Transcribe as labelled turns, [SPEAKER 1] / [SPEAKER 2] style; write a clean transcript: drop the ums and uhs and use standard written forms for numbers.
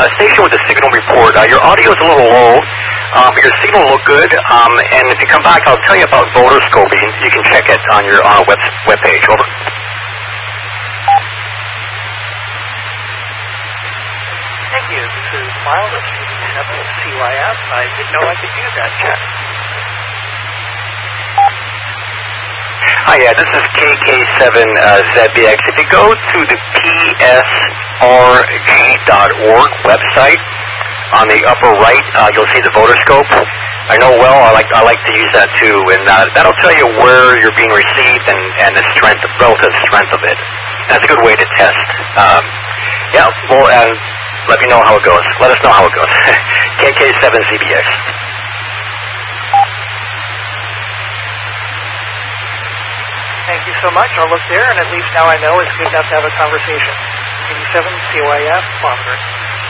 [SPEAKER 1] station with a signal report. Your audio is a little low, but your signal will look good. And if you come back, I'll tell you about voter scoping. You can check it on your webpage. Over.
[SPEAKER 2] Thank you. This is Miles at CYF. I didn't know I could do that check.
[SPEAKER 1] Hi, yeah, this is KK7ZBX. If you go to the PSRG.org website, on the upper right, you'll see the voter scope. I know well, I like to use that too, and that'll tell you where you're being received and the relative strength of it. That's a good way to test. Yeah, well, let me know how it goes. Let us know how it goes. KK7ZBX.
[SPEAKER 2] Thank you so much. I'll look there, and at least now I know it's good enough to have a conversation. 87 CYF, monitoring.